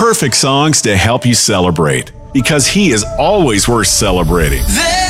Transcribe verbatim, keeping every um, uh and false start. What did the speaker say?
perfect songs to help you celebrate, because he is always worth celebrating.